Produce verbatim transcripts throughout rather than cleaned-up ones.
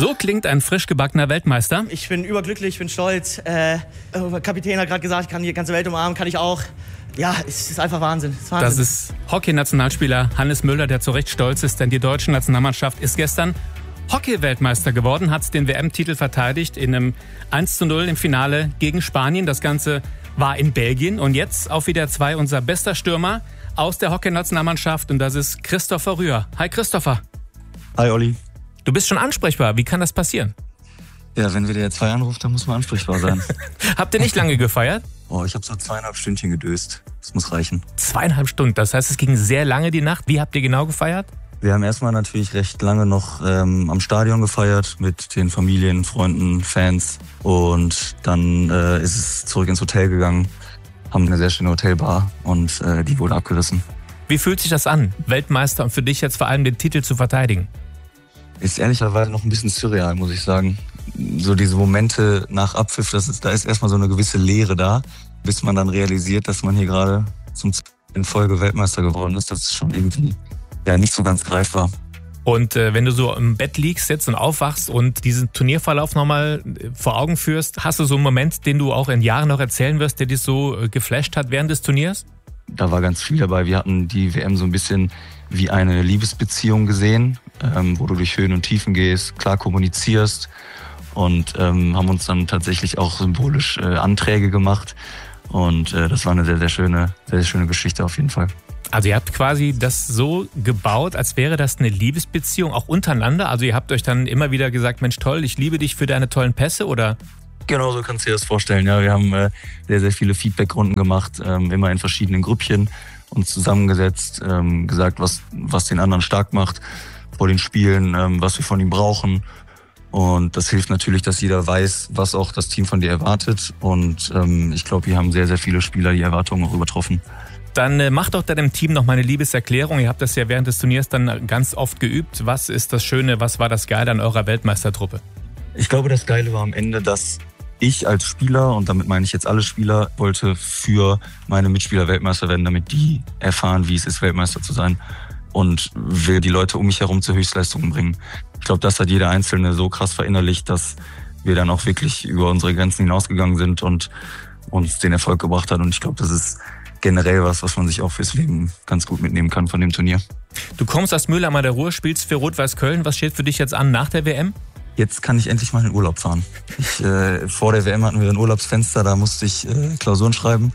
So klingt ein frisch gebackener Weltmeister. Ich bin überglücklich, ich bin stolz. Äh, der Kapitän hat gerade gesagt, ich kann die ganze Welt umarmen, kann ich auch. Ja, es ist einfach Wahnsinn. Es ist Wahnsinn. Das ist Hockey-Nationalspieler Hannes Müller, der zu Recht stolz ist, denn die deutsche Nationalmannschaft ist gestern Hockey-Weltmeister geworden, hat den W M-Titel verteidigt in einem eins zu null im Finale gegen Spanien. Das Ganze war in Belgien und jetzt auf wieder zwei unser bester Stürmer aus der Hockey-Nationalmannschaft und das ist Christopher Rühr. Hi Christopher. Hi Olli. Du bist schon ansprechbar. Wie kann das passieren? Ja, wenn wir der zwei anruft, dann muss man ansprechbar sein. Habt ihr nicht lange gefeiert? Oh, ich habe so zweieinhalb Stündchen gedöst. Das muss reichen. Zweieinhalb Stunden, das heißt, es ging sehr lange die Nacht. Wie habt ihr genau gefeiert? Wir haben erstmal natürlich recht lange noch ähm, am Stadion gefeiert mit den Familien, Freunden, Fans. Und dann äh, ist es zurück ins Hotel gegangen, haben eine sehr schöne Hotelbar und äh, die wurde abgerissen. Wie fühlt sich das an, Weltmeister und für dich jetzt vor allem den Titel zu verteidigen? Ist ehrlicherweise noch ein bisschen surreal, muss ich sagen. So diese Momente nach Abpfiff, das ist, da ist erstmal so eine gewisse Leere da, bis man dann realisiert, dass man hier gerade zum in Folge Weltmeister geworden ist. Das ist schon irgendwie ja nicht so ganz greifbar. Und äh, wenn du so im Bett liegst jetzt und aufwachst und diesen Turnierverlauf nochmal vor Augen führst, hast du so einen Moment, den du auch in Jahren noch erzählen wirst, der dich so äh, geflasht hat während des Turniers? Da war ganz viel dabei. Wir hatten die W M so ein bisschen wie eine Liebesbeziehung gesehen, ähm, wo du durch Höhen und Tiefen gehst, klar kommunizierst und ähm, haben uns dann tatsächlich auch symbolisch äh, Anträge gemacht. Und äh, das war eine sehr, sehr schöne, sehr, sehr schöne Geschichte auf jeden Fall. Also ihr habt quasi das so gebaut, als wäre das eine Liebesbeziehung, auch untereinander? Also ihr habt euch dann immer wieder gesagt, Mensch toll, ich liebe dich für deine tollen Pässe, oder? Genau, so kannst du dir das vorstellen. Ja, wir haben äh, sehr, sehr viele Feedbackrunden gemacht, ähm, immer in verschiedenen Grüppchen, uns zusammengesetzt, ähm, gesagt, was, was den anderen stark macht vor den Spielen, ähm, was wir von ihm brauchen. Und das hilft natürlich, dass jeder weiß, was auch das Team von dir erwartet. Und ähm, ich glaube, wir haben sehr, sehr viele Spieler die Erwartungen auch übertroffen. Dann äh, macht doch deinem Team noch mal eine Liebeserklärung. Ihr habt das ja während des Turniers dann ganz oft geübt. Was ist das Schöne, was war das Geile an eurer Weltmeistertruppe? Ich glaube, das Geile war am Ende, dass ich als Spieler, und damit meine ich jetzt alle Spieler, wollte für meine Mitspieler Weltmeister werden, damit die erfahren, wie es ist, Weltmeister zu sein. Und will die Leute um mich herum zu Höchstleistungen bringen. Ich glaube, das hat jeder Einzelne so krass verinnerlicht, dass wir dann auch wirklich über unsere Grenzen hinausgegangen sind und uns den Erfolg gebracht hat. Und ich glaube, das ist generell was, was man sich auch fürs Leben ganz gut mitnehmen kann von dem Turnier. Du kommst aus Mülheim an der Ruhr, spielst für Rot-Weiß Köln. Was steht für dich jetzt an nach der W M? Jetzt kann ich endlich mal in den Urlaub fahren. Ich, äh, vor der W M hatten wir ein Urlaubsfenster, da musste ich äh, Klausuren schreiben.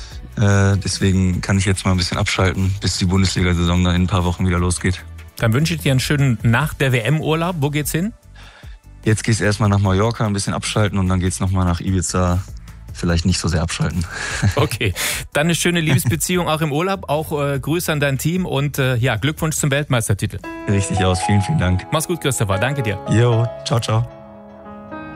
Äh, deswegen kann ich jetzt mal ein bisschen abschalten, bis die Bundesliga-Saison dann in ein paar Wochen wieder losgeht. Dann wünsche ich dir einen schönen nach der W M-Urlaub. Wo geht's hin? Jetzt geht's erstmal nach Mallorca, ein bisschen abschalten und dann geht's nochmal nach Ibiza. Vielleicht nicht so sehr abschalten. Okay, dann eine schöne Liebesbeziehung auch im Urlaub. Auch äh, Grüße an dein Team und äh, ja, Glückwunsch zum Weltmeistertitel. Richtig aus, vielen, vielen Dank. Mach's gut, Christopher. Danke dir. Jo, ciao, ciao.